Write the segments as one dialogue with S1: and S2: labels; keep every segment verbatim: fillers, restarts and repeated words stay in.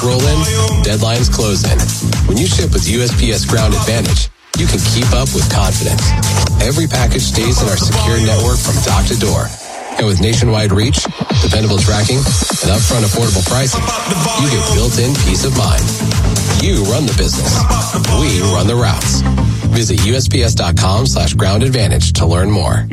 S1: roll in, deadlines close in. When you ship with U S P S Ground Advantage, you can keep up with confidence. Every package stays in our secure network from dock to door. And with nationwide reach, dependable tracking, and upfront affordable pricing, you get built-in peace of mind. You run the business. We run the routes. Visit USPS.com slash ground advantage to learn more.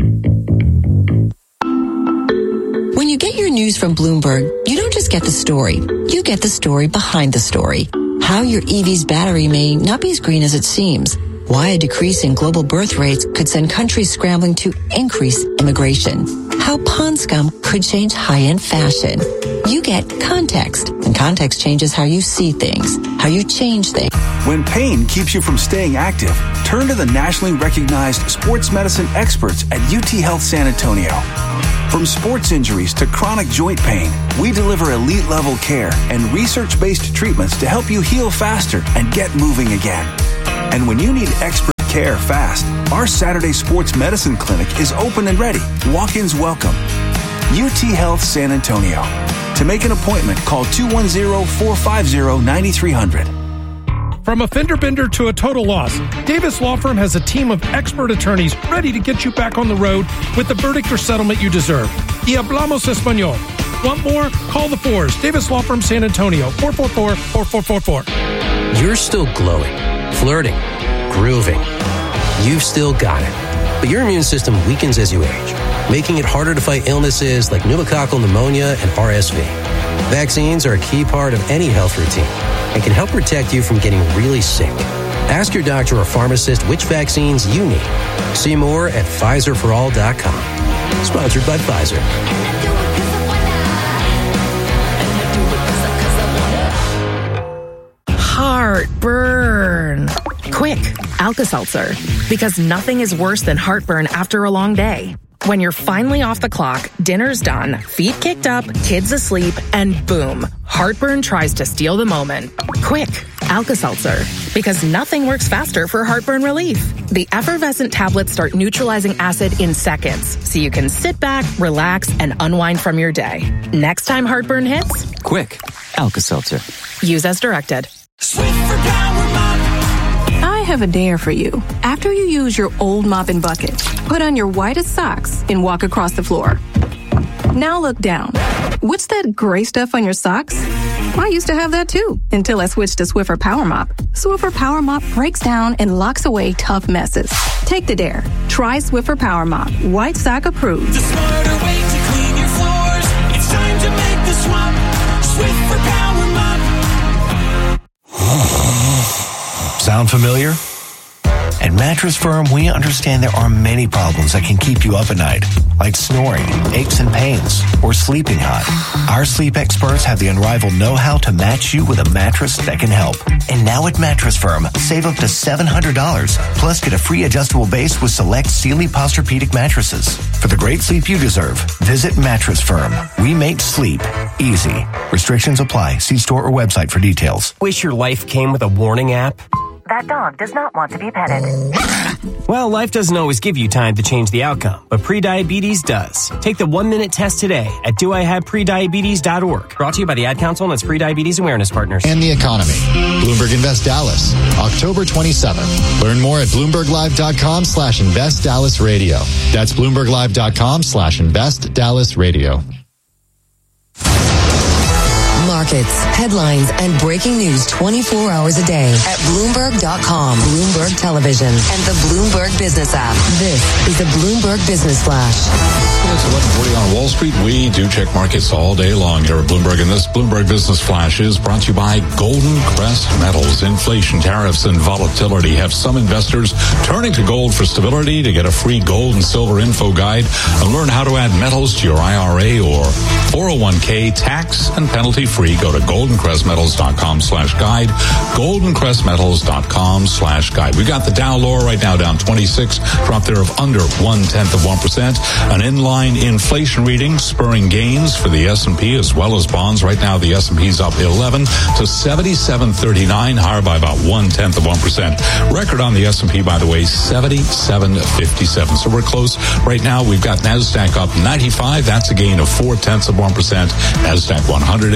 S2: When you get your news from Bloomberg, you don't just get the story. You get the story behind the story. How your E V's battery may not be as green as it seems. Why a decrease in global birth rates could send countries scrambling to increase immigration. How pond scum could change high-end fashion. You get context, and context changes how you see things, how you change things.
S3: When pain keeps you from staying active, turn to the nationally recognized sports medicine experts at U T Health San Antonio. From sports injuries to chronic joint pain, we deliver elite-level care and research-based treatments to help you heal faster and get moving again. And when you need expert care fast, our Saturday Sports Medicine Clinic is open and ready. Walk-ins welcome. U T Health San Antonio. To make an appointment, call two one zero, four five zero, nine three zero zero.
S4: From a fender bender to a total loss, Davis Law Firm has a team of expert attorneys ready to get you back on the road with the verdict or settlement you deserve. Y hablamos español. Want more? Call the fours. Davis Law Firm San Antonio, four four four, four four four four.
S5: You're still glowing, flirting, grooving. You've still got it. But your immune system weakens as you age, making it harder to fight illnesses like pneumococcal pneumonia and R S V. Vaccines are a key part of any health routine and can help protect you from getting really sick. Ask your doctor or pharmacist which vaccines you need. See more at Pfizer for all dot com. Sponsored by Pfizer.
S6: Heartburn. Quick, Alka-Seltzer. Because nothing is worse than heartburn after a long day. When you're finally off the clock, dinner's done, feet kicked up, kids asleep, and boom, heartburn tries to steal the moment. Quick, Alka-Seltzer. Because nothing works faster for heartburn relief. The effervescent tablets start neutralizing acid in seconds, so you can sit back, relax, and unwind from your day. Next time heartburn hits,
S7: quick, Alka-Seltzer.
S6: Use as directed.
S8: I have a dare for you. After you use your old mopping bucket, put on your whitest socks and walk across the floor. Now look down. What's that gray stuff on your socks? I used to have that too, until I switched to Swiffer Power Mop. Swiffer Power Mop breaks down and locks away tough messes. Take the dare. Try Swiffer Power Mop. White sock approved.
S9: The smarter way to clean your floors. It's time to make the swap. Swiffer Power Mop.
S10: Sound familiar? At Mattress Firm, we understand there are many problems that can keep you up at night, like snoring, aches and pains, or sleeping hot. Our sleep experts have the unrivaled know-how to match you with a mattress that can help. And now at Mattress Firm, save up to seven hundred dollars, plus get a free adjustable base with select Sealy Posturepedic mattresses. For the great sleep you deserve, visit Mattress Firm. We make sleep easy. Restrictions apply. See store or website for details.
S11: Wish your life came with a warning app?
S12: That dog does not want to be petted.
S11: Well, life doesn't always give you time to change the outcome, but prediabetes does. Take the one-minute test today at do I have prediabetes dot org. Brought to you by the Ad Council and its Prediabetes Awareness Partners.
S13: And the economy. Bloomberg Invest Dallas, October twenty-seventh. Learn more at BloombergLive.com slash Invest Dallas Radio. That's BloombergLive.com slash Invest Dallas Radio.
S2: Markets, headlines, and breaking news twenty-four hours a day at Bloomberg dot com, Bloomberg Television, and the Bloomberg Business app. This is the Bloomberg Business Flash.
S14: It's eleven forty on Wall Street. We do check markets all day long here at Bloomberg, and this Bloomberg Business Flash is brought to you by Golden Crest Metals. Inflation, tariffs, and volatility have some investors turning to gold for stability. To get a free gold and silver info guide and learn how to add metals to your I R A or four oh one k tax and penalty free, go to goldencrestmetals.com slash guide, goldencrestmetals.com slash guide. We've got the Dow lower right now, down twenty-six, drop there of under one-tenth of one percent. An inline inflation reading spurring gains for the S and P as well as bonds. Right now, the S and P's up eleven to seventy-seven thirty-nine, higher by about one-tenth of one percent. Record on the S and P, by the way, seventy-seven fifty-seven. So we're close. Right now, we've got NASDAQ up ninety-five. That's a gain of four-tenths of one percent. NASDAQ one hundred index up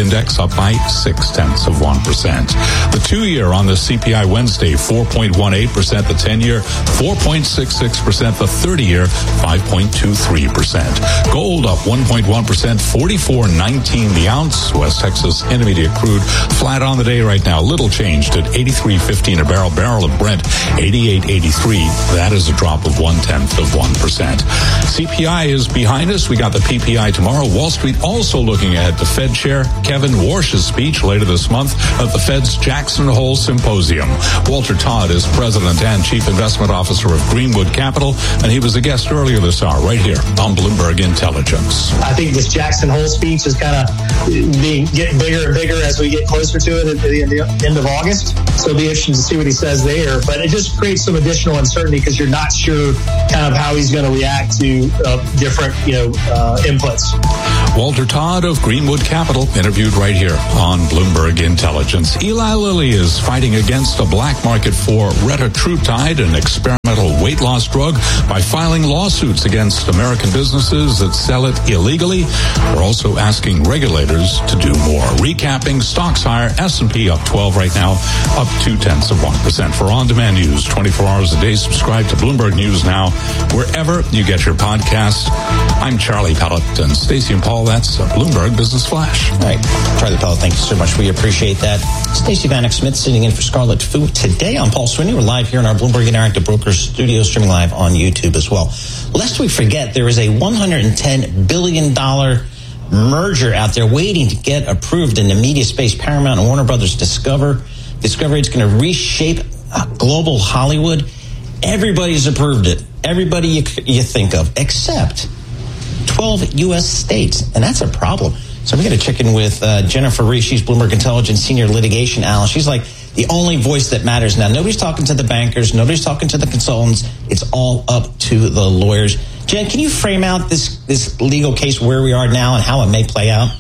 S14: up by six tenths of one percent. The two-year on the C P I Wednesday, four point one eight percent. The ten-year, four point six six percent. The thirty-year, five point two three percent. Gold up one point one percent, forty-four nineteen the ounce. West Texas Intermediate crude flat on the day right now. Little changed at eighty-three fifteen a barrel. Barrel of Brent, eighty-eight eighty-three. That is a drop of one-tenth of one percent. C P I is behind us. We got the P P I tomorrow. Wall Street also looking ahead to Fed Chair Kevin Warsh's speech later this month at the Fed's Jackson Hole Symposium. Walter Todd is President and Chief Investment Officer of Greenwood Capital, and he was a guest earlier this hour right here on Bloomberg Intelligence.
S15: I think this Jackson Hole speech is kind of being getting bigger and bigger as we get closer to it at the end of August. So it'll be interesting to see what he says there. But it just creates some additional uncertainty because you're not sure kind of how he's going to react to uh, different, you know, uh, inputs.
S14: Walter Todd of Greenwood Capital interviewed right here on Bloomberg Intelligence. Eli Lilly is fighting against a black market for retatrutide, an experimental weight loss drug, by filing lawsuits against American businesses that sell it illegally. We're also asking regulators to do more. Recapping, stocks higher, S and P up twelve right now, up two tenths of one percent. For on-demand news twenty-four hours a day, subscribe to Bloomberg News Now wherever you get your podcasts. I'm Charlie Pellet and Stacey and Paul. That's a Bloomberg Business Flash.
S16: All right, Charlie Pellet, thank you so much. We appreciate that. Stacey Vanek Smith sitting in for Scarlett Fu today. I'm Paul Sweeney. We're live here in our Bloomberg Interactive Brokers studio, streaming live on YouTube as well. Lest we forget, there is a one hundred ten billion dollars merger out there waiting to get approved in the media space. Paramount and Warner Brothers Discover. Discovery is going to reshape global Hollywood. Everybody's approved it. Everybody you, you think of, except twelve U S states. And that's a problem. So we're going to check in with uh, Jennifer Reese. She's Bloomberg Intelligence Senior Litigation Analyst. She's like the only voice that matters now. Nobody's talking to the bankers. Nobody's talking to the consultants. It's all up to the lawyers. Jen, can you frame out this, this legal case, where we are now and how it may play out?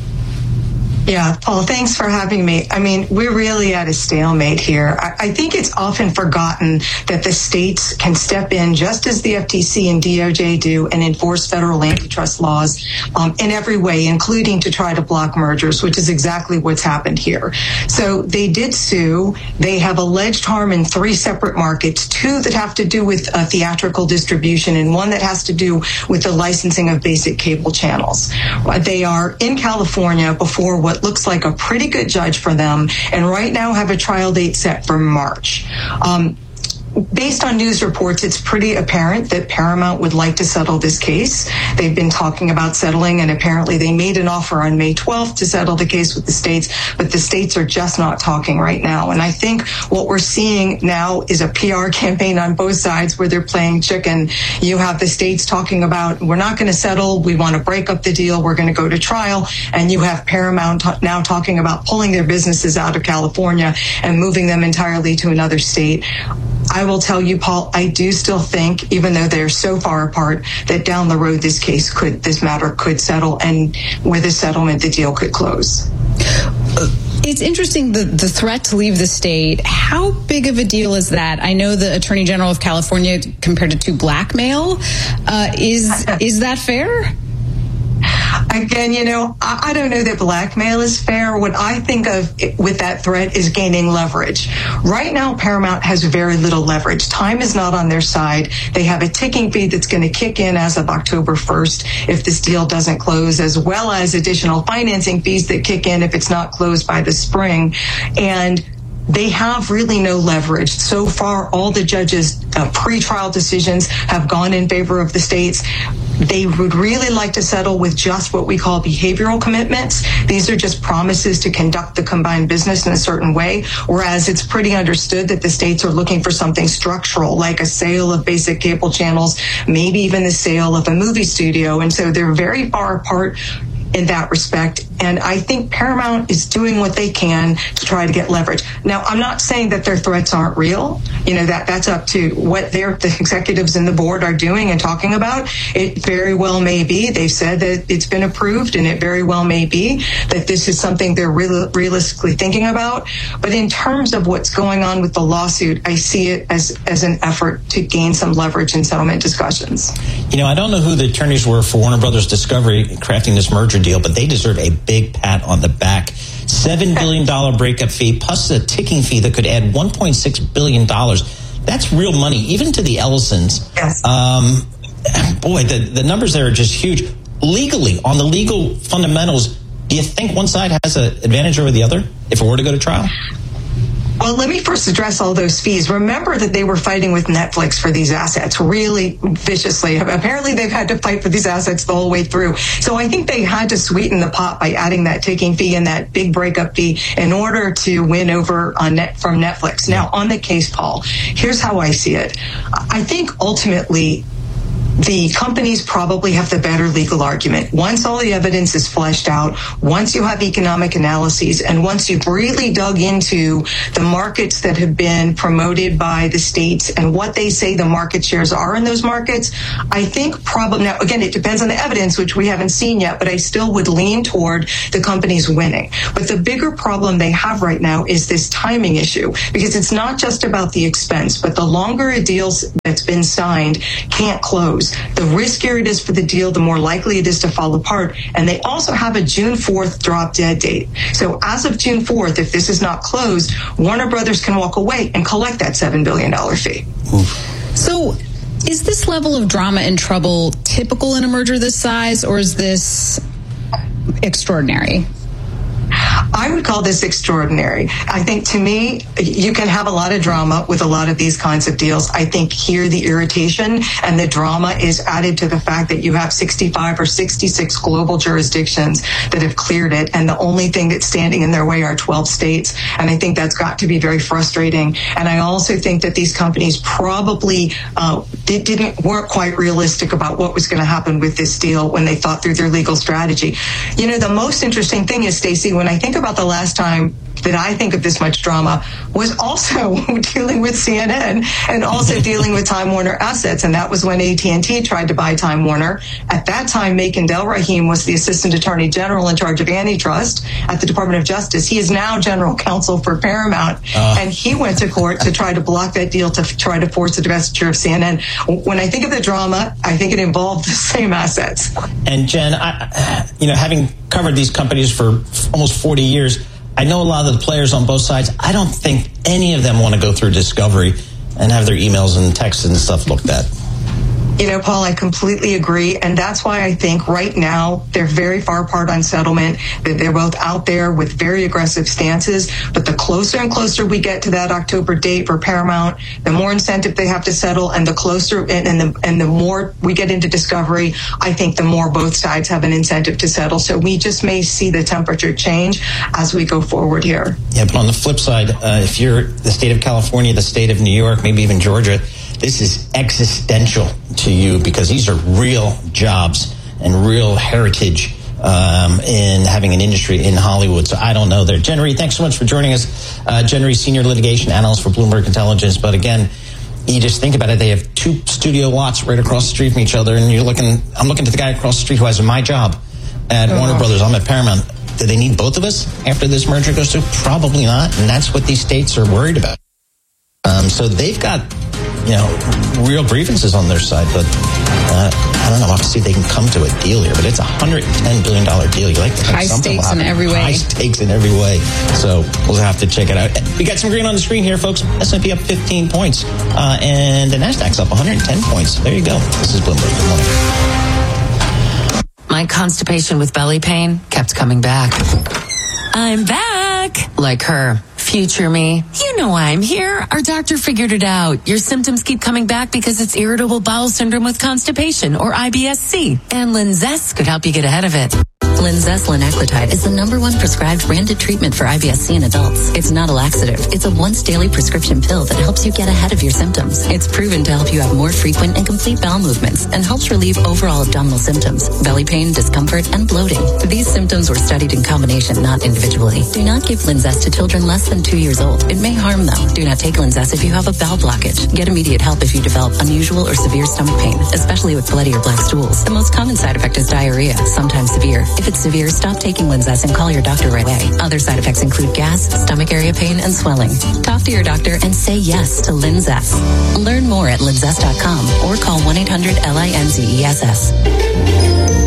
S17: Yeah, Paul, thanks for having me. I mean, we're really at a stalemate here. I, I think it's often forgotten that the states can step in just as the F T C and D O J do and enforce federal antitrust laws um, in every way, including to try to block mergers, which is exactly what's happened here. So they did sue. They have alleged harm in three separate markets, two that have to do with uh, theatrical distribution and one that has to do with the licensing of basic cable channels. Uh, they are in California before what What looks like a pretty good judge for them, and right now have a trial date set for March. Um, Based on news reports, it's pretty apparent that Paramount would like to settle this case. They've been talking about settling, and apparently they made an offer on May twelfth to settle the case with the states, but the states are just not talking right now. And I think what we're seeing now is a P R campaign on both sides where they're playing chicken. You have the states talking about, we're not going to settle, we want to break up the deal, we're going to go to trial, and you have Paramount t- now talking about pulling their businesses out of California and moving them entirely to another state. I will tell you, Paul, I do still think, even though they're so far apart, that down the road this case could, this matter could settle, and with a settlement, the deal could close.
S18: It's interesting, the, the threat to leave the state. How big of a deal is that? I know the Attorney General of California compared it to blackmail. Uh, is is that fair?
S17: Again, you know, I, I don't know that blackmail is fair. What I think of it, with that threat is gaining leverage. Right now, Paramount has very little leverage. Time is not on their side. They have a ticking fee that's going to kick in as of October first if this deal doesn't close, as well as additional financing fees that kick in if it's not closed by the spring. And they have really no leverage. So far, all the judges' uh, pretrial decisions have gone in favor of the states. They would really like to settle with just what we call behavioral commitments. These are just promises to conduct the combined business in a certain way, whereas it's pretty understood that the states are looking for something structural, like a sale of basic cable channels, maybe even the sale of a movie studio. And so they're very far apart in that respect. And I think Paramount is doing what they can to try to get leverage. Now, I'm not saying that their threats aren't real. You know, that that's up to what their the executives and the board are doing and talking about. It very well may be. They've said that it's been approved, and it very well may be that this is something they're real, realistically thinking about. But in terms of what's going on with the lawsuit, I see it as, as an effort to gain some leverage in settlement discussions.
S16: You know, I don't know who the attorneys were for Warner Brothers Discovery crafting this merger deal, but they deserve a big pat on the back. seven billion dollars breakup fee, plus a ticking fee that could add one point six billion dollars. That's real money, even to the Ellisons.
S17: Yes.
S16: Um, boy, the, the numbers there are just huge. Legally, on the legal fundamentals, do you think one side has an advantage over the other if it were to go to trial?
S17: Well, let me first address all those fees. Remember that they were fighting with Netflix for these assets really viciously. Apparently, they've had to fight for these assets the whole way through. So I think they had to sweeten the pot by adding that ticking fee and that big breakup fee in order to win over on net from Netflix. Now, on the case, Paul, here's how I see it. I think ultimately, the companies probably have the better legal argument. Once all the evidence is fleshed out, once you have economic analyses, and once you've really dug into the markets that have been promoted by the states and what they say the market shares are in those markets, I think probably, now again, it depends on the evidence, which we haven't seen yet, but I still would lean toward the companies winning. But the bigger problem they have right now is this timing issue, because it's not just about the expense, but the longer a deal that's been signed can't close, the riskier it is for the deal, the more likely it is to fall apart. And they also have a June fourth drop dead date. So as of June fourth, if this is not closed, Warner Brothers can walk away and collect that seven billion dollars fee.
S18: So is this level of drama and trouble typical in a merger this size, or is this extraordinary?
S17: I would call this extraordinary. I think, to me, you can have a lot of drama with a lot of these kinds of deals. I think here the irritation and the drama is added to the fact that you have sixty-five or sixty-six global jurisdictions that have cleared it, and the only thing that's standing in their way are twelve states. And I think that's got to be very frustrating. And I also think that these companies probably uh, did, didn't weren't quite realistic about what was going to happen with this deal when they thought through their legal strategy. You know, the most interesting thing is, Stacey, when I think about the last time that I think of this much drama was also dealing with C N N and also dealing with Time Warner assets. And that was when A T and T tried to buy Time Warner. At that time, Makan Delrahim was the Assistant Attorney General in charge of antitrust at the Department of Justice. He is now General Counsel for Paramount. Uh. And he went to court to try to block that deal to try to force the divestiture of C N N. When I think of the drama, I think it involved the same assets.
S16: And Jen, I, you know, having covered these companies for almost forty years, I know a lot of the players on both sides. I don't think any of them want to go through discovery and have their emails and texts and stuff looked at.
S17: You know, Paul, I completely agree. And that's why I think right now they're very far apart on settlement, that they're both out there with very aggressive stances. But the closer and closer we get to that October date for Paramount, the more incentive they have to settle. And the closer and, and, the, and the more we get into discovery, I think the more both sides have an incentive to settle. So we just may see the temperature change as we go forward here.
S16: Yeah, but on the flip side, uh, if you're the state of California, the state of New York, maybe even Georgia, this is existential to you because these are real jobs and real heritage um, in having an industry in Hollywood. So I don't know there. Jen Reed, thanks so much for joining us. Uh, Jen Reed, Senior Litigation Analyst for Bloomberg Intelligence. But again, you just think about it. They have two studio lots right across the street from each other. And you're looking, I'm looking to the guy across the street who has my job at oh. Warner Brothers. I'm at Paramount. Do they need both of us after this merger goes through? Probably not. And that's what these states are worried about. Um, so they've got, you know, real grievances on their side, but uh, I don't know. I'll have to see if they can come to a deal here. But it's a one hundred ten billion dollars deal. You like to
S18: high stakes in every way.
S16: High stakes in every way. So we'll have to check it out. We got some green on the screen here, folks. S and P up fifteen points, uh, and the Nasdaq's up one hundred ten points. There you go. This is Bloomberg. Good morning.
S19: My constipation with belly pain kept coming back. I'm back. Like her. Future me. You know I'm here. Our doctor figured it out. Your symptoms keep coming back because it's irritable bowel syndrome with constipation, or I B S C. And Linzess could help you get ahead of it.
S2: Linzess linaclotide is the number one prescribed branded treatment for I B S C in adults. It's not a laxative. It's a once daily prescription pill that helps you get ahead of your symptoms. It's proven to help you have more frequent and complete bowel movements and helps relieve overall abdominal symptoms, belly pain, discomfort, and bloating. These symptoms were studied in combination, not individually. Do not give Linzess to children less than two years old. It may harm them. Do not take Linzess if you have a bowel blockage. Get immediate help if you develop unusual or severe stomach pain, especially with bloody or black stools. The most common side effect is diarrhea, sometimes severe. If it's severe, stop taking Linzess and call your doctor right away. Other side effects include gas, stomach area pain, and swelling. Talk to your doctor and say yes to Linzess. Learn more at linzess dot com or call one eight hundred L I N Z E S S.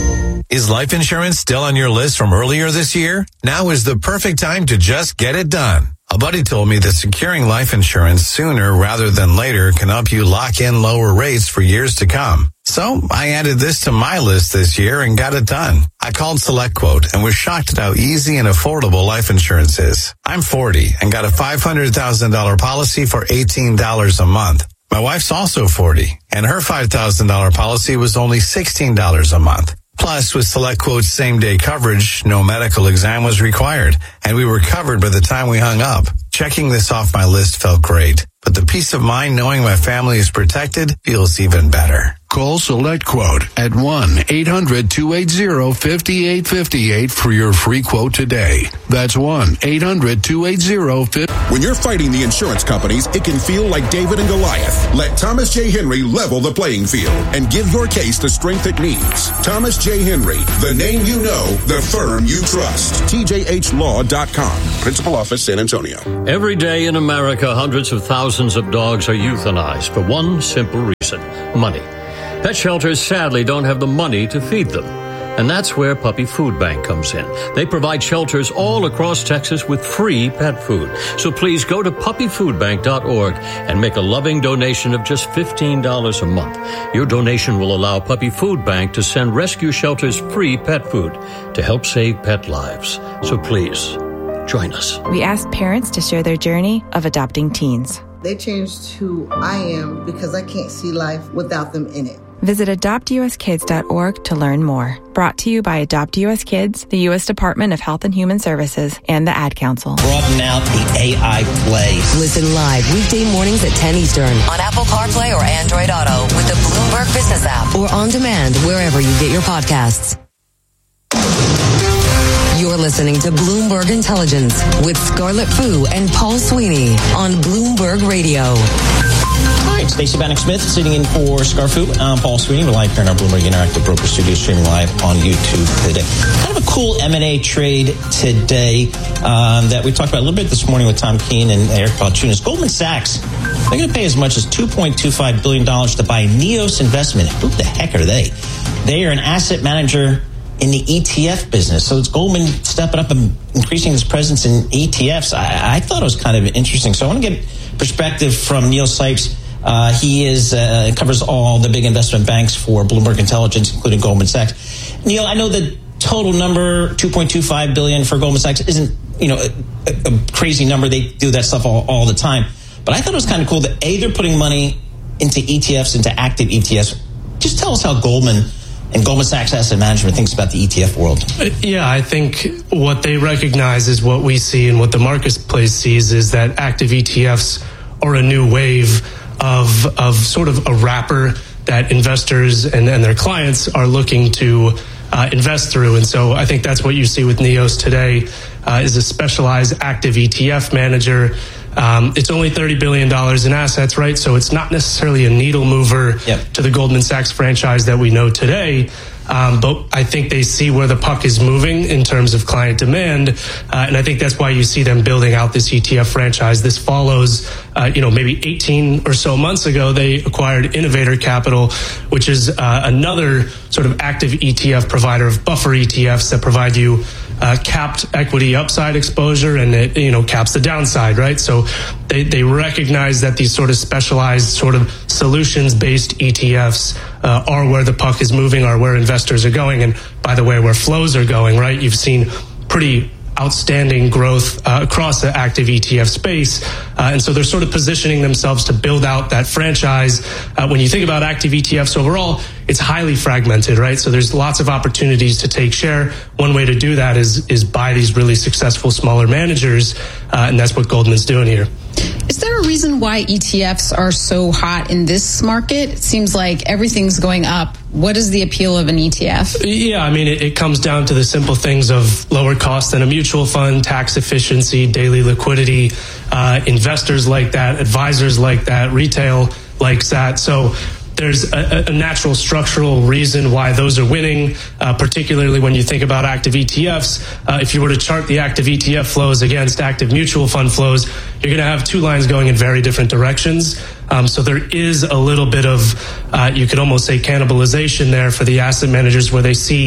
S20: Is life insurance still on your list from earlier this year? Now is the perfect time to just get it done. A buddy told me that securing life insurance sooner rather than later can help you lock in lower rates for years to come. So I added this to my list this year and got it done. I called SelectQuote and was shocked at how easy and affordable life insurance is. I'm forty and got a five hundred thousand dollars policy for eighteen dollars a month. My wife's also forty, and her five thousand dollars policy was only sixteen dollars a month. Plus, with SelectQuote's same-day coverage, no medical exam was required, and we were covered by the time we hung up. Checking this off my list felt great, but the peace of mind knowing my family is protected feels even better.
S21: Call SelectQuote at one eight hundred two eight zero five eight five eight for your free quote today. That's one eight hundred two eight zero five eight five eight.
S22: When you're fighting the insurance companies, it can feel like David and Goliath. Let Thomas J. Henry level the playing field and give your case the strength it needs. Thomas J. Henry, the name you know, the firm you trust. T J H law dot com. Principal Office, San Antonio.
S23: Every day in America, hundreds of thousands of dogs are euthanized for one simple reason: money. Pet shelters sadly don't have the money to feed them. And that's where Puppy Food Bank comes in. They provide shelters all across Texas with free pet food. So please go to puppy food bank dot org and make a loving donation of just fifteen dollars a month. Your donation will allow Puppy Food Bank to send rescue shelters free pet food to help save pet lives. So please, join us.
S24: We asked parents to share their journey of adopting teens.
S25: They changed who I am because I can't see life without them in it.
S24: Visit adopt u s kids dot org to learn more. Brought to you by Adopt U S Kids, the U S Department of Health and Human Services, and the Ad Council.
S16: Broaden out the A I play.
S2: Listen live weekday mornings at ten Eastern on Apple CarPlay or Android Auto with the Bloomberg Business app or on demand wherever you get your podcasts. You're listening to Bloomberg Intelligence with Scarlett Fu and Paul Sweeney on Bloomberg Radio.
S16: All right, Stacey Bannock Smith sitting in for Scarfu. I'm Paul Sweeney. We're live here in our Bloomberg Interactive Broker Studio, streaming live on YouTube today. Kind of a cool M and A trade today um, that we talked about a little bit this morning with Tom Keene and Eric Balchunas. Goldman Sachs, they're going to pay as much as two point two five billion dollars to buy Neos Investment. Who the heck are they? They are an asset manager in the E T F business. So it's Goldman stepping up and increasing its presence in E T Fs. I, I thought it was kind of interesting. So I want to get perspective from Neil Sipes. Uh, he is uh, covers all the big investment banks for Bloomberg Intelligence, including Goldman Sachs. Neil, I know the total number, two point two five billion dollars for Goldman Sachs, isn't, you know, a, a crazy number. They do that stuff all, all the time. But I thought it was kind of cool that, A, they're putting money into E T Fs, into active E T Fs. Just tell us how Goldman and Goldman Sachs Asset Management thinks about the E T F world.
S26: Yeah, I think what they recognize is what we see and what the marketplace sees is that active E T Fs are a new wave of of sort of a wrapper that investors and, and their clients are looking to uh, invest through. And so I think that's what you see with Neos today uh, is a specialized active E T F manager. Um, it's only thirty billion dollars in assets, right? So it's not necessarily a needle mover yep. to the Goldman Sachs franchise that we know today. Um, but I think they see where the puck is moving in terms of client demand. Uh, and I think that's why you see them building out this E T F franchise. This follows, uh, you know, maybe eighteen or so months ago, they acquired Innovator Capital, which is uh, another sort of active E T F provider of buffer E T Fs that provide you Uh, capped equity upside exposure, and it, you know, caps the downside, right? So they, they recognize that these sort of specialized sort of solutions-based E T Fs uh, are where the puck is moving, are where investors are going, and by the way, where flows are going, right? You've seen pretty outstanding growth uh, across the active E T F space. Uh, and so they're sort of positioning themselves to build out that franchise. Uh, when you think about active E T Fs overall, it's highly fragmented, right? So there's lots of opportunities to take share. One way to do that is is buy these really successful smaller managers, uh, and that's what Goldman's doing here.
S18: Is there a reason why E T Fs are so hot in this market? It seems like everything's going up. What is the appeal of an E T F?
S26: Yeah, I mean, it, it comes down to the simple things of lower cost than a mutual fund, tax efficiency, daily liquidity. Uh, investors like that, advisors like that, retail likes that. So there's a, a natural structural reason why those are winning, uh, particularly when you think about active E T Fs. Uh, if you were to chart the active E T F flows against active mutual fund flows, you're going to have two lines going in very different directions. Um, so there is a little bit of, uh, you could almost say cannibalization there for the asset managers where they see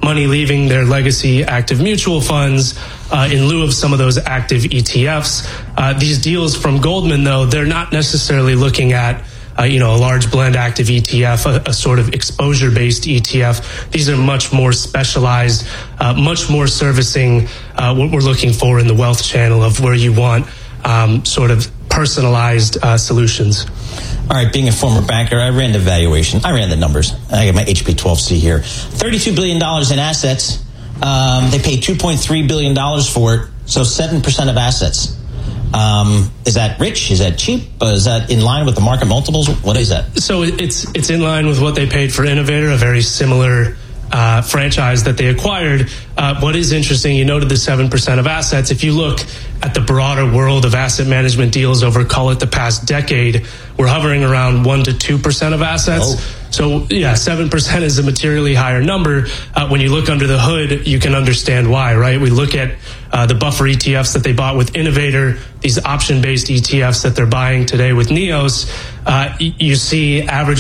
S26: money leaving their legacy active mutual funds uh, in lieu of some of those active E T Fs. Uh, these deals from Goldman, though, they're not necessarily looking at Uh, you know, a large blend active E T F, a, a sort of exposure-based E T F. These are much more specialized, uh, much more servicing uh, what we're looking for in the wealth channel of where you want um, sort of personalized uh, solutions.
S16: All right, being a former banker, I ran the valuation. I ran the numbers. I got my H B twelve C here. thirty-two billion dollars in assets. Um, they paid two point three billion dollars for it, so seven percent of assets. Um, is that rich? Is that cheap? Uh, is that in line with the market multiples? What is that?
S26: So it's it's in line with what they paid for Innovator, a very similar uh, franchise that they acquired. Uh, what is interesting, you noted the seven percent of assets. If you look at the broader world of asset management deals over, call it the past decade, we're hovering around one to two percent of assets. Oh. So, yeah, seven percent is a materially higher number. Uh, when you look under the hood, you can understand why, right? We look at uh, the buffer E T Fs that they bought with Innovator, these option-based E T Fs that they're buying today with Neos. Uh, you see average